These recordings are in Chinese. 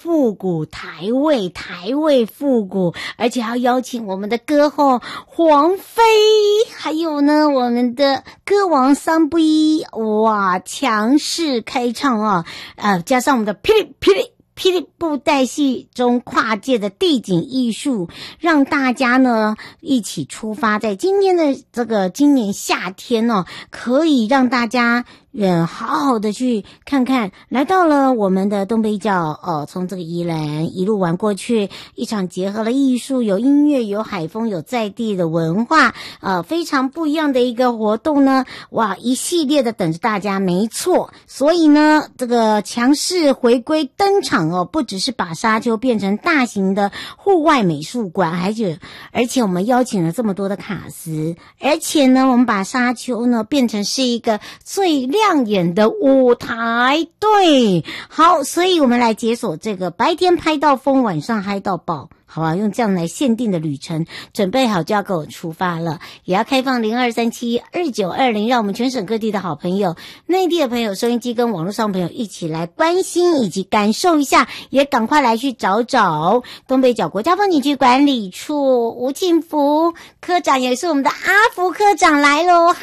复古台味复古，而且还要邀请我们的歌后黄飞，还有呢我们的歌王三不一，哇，强势开唱啊！加上我们的霹雳布袋戏中跨界的地景艺术，让大家呢一起出发，在今年夏天哦，可以让大家好好的去看看，来到了我们的东北角从这个宜兰一路玩过去，一场结合了艺术、有音乐、有海风、有在地的文化，非常不一样的一个活动呢，哇，一系列的等着大家，没错。所以呢，这个强势回归登场不只是把沙丘变成大型的户外美术馆，而且我们邀请了这么多的卡司，而且呢，我们把沙丘呢变成是一个最亮眼的舞台。对，好，所以我们来解锁这个白天拍到疯，晚上嗨到爆。好啊，用这样来限定的旅程，准备好就要跟我出发了，也要开放02372920，让我们全省各地的好朋友、内地的朋友、收音机跟网络上朋友一起来关心以及感受一下，也赶快来去找找东北角国家风景区管理处吴庆福科长，也是我们的阿福科长来咯。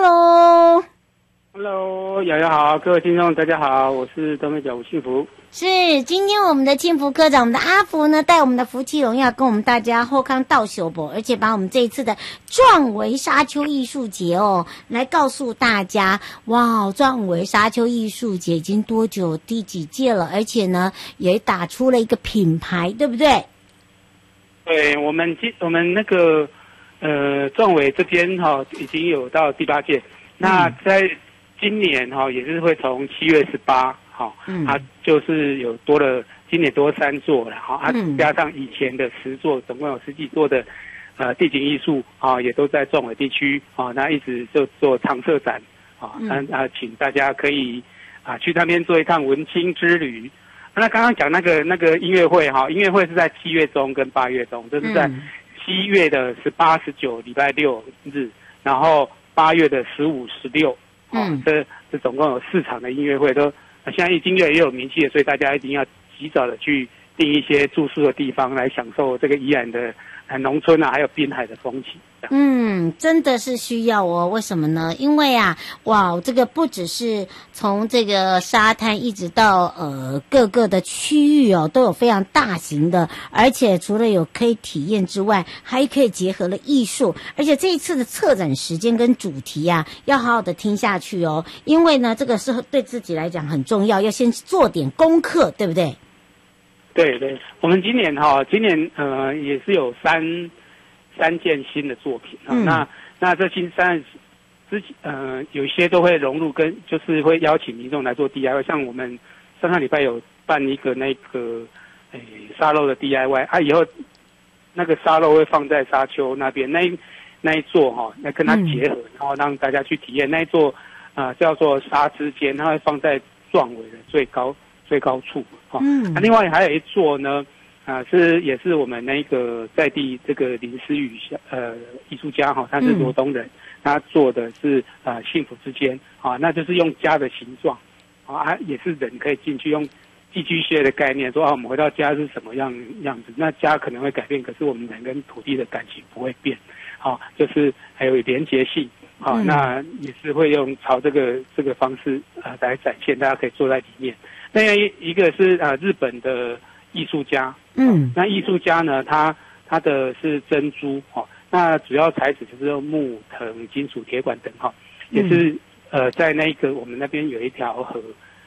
Hello， 瑶瑶好，各位听众大家好，我是东北角吴庆福。 是，今天我们的庆福科长，我们的阿福呢，带我们的福气荣耀跟我们大家后康道秀博，而且把我们这一次的壮维沙丘艺术节来告诉大家，哇，壮维沙丘艺术节已经多久，第几届了，而且呢也打出了一个品牌，对不对？ 对，我们那个壮维这边已经有到第8届，那在今年也是会从7月18。它就是有多了，今年多3座了，加上以前的10座，总共有10几座的地景艺术也都在壮维地区那一直就做常设展请大家可以去那边做一趟文青之旅。那刚刚讲那个音乐会音乐会是在7月中跟8月中，就是在7月的18、19礼拜六日，然后8月的15、16这总共有4场的音乐会都。现在音乐也有名气的，所以大家一定要及早的去订一些住宿的地方，来享受这个宜兰的农村还有滨海的风情。 真的是需要为什么呢？因为哇，这个不只是从这个沙滩一直到各个的区域都有非常大型的，而且除了有可以体验之外，还可以结合了艺术，而且这一次的策展时间跟主题要好好的听下去因为呢，这个是对自己来讲很重要，要先做点功课，对不对？ 对，我们今年也是有三件新的作品那这新有一些都会融入就是会邀请民众来做 DIY， 像我们上礼拜有办一个沙漏的 DIY 以后那个沙漏会放在沙丘那边那一座来跟它结合，然后让大家去体验那一座叫做沙之间，它会放在壮维的最高处另外还有一座呢也是我们那个在地这个林思雨艺术家他是罗东人，他做的是幸福之间那就是用家的形状也是人可以进去，用寄居蟹的概念说我们回到家是什么样子，那家可能会改变，可是我们人跟土地的感情不会变就是还有连结性那也是会用朝这个方式来展现，大家可以坐在里面。那一个是日本的艺术家那艺术家呢他的是珍珠那主要材质就是用木藤、金属、铁管等也是在那个我们那边有一条河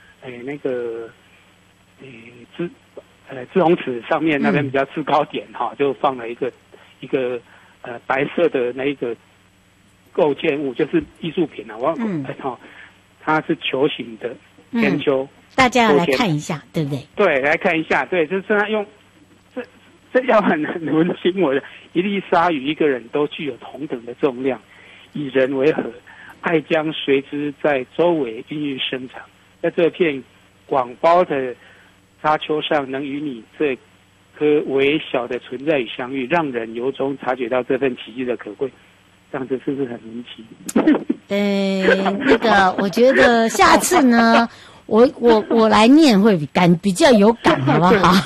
志宏池上面那边比较制高点就放了一个白色的那一个构建物，就是艺术品它是球形的千秋大家要来看一下，对不对？ 对，来看一下，对，就是他用这要很温馨。我的一粒鲨鱼，一个人都具有同等的重量，以人为核，爱将随之在周围孕育生长。在这片广袤的沙丘上，能与你这颗微小的存在与相遇，让人由衷察觉到这份奇迹的可贵。这样子是不是很离奇？ 我觉得下次呢。我来念会比较有感，好不好？